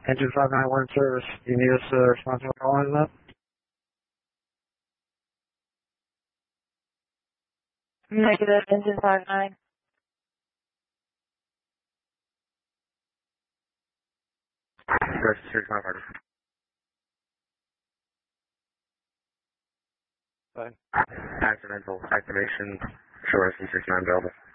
Engine 591 service. Do you need us to respond to a call on that? Negative, engine 59. Search my party. Fine. Accidental activation, short 69 available.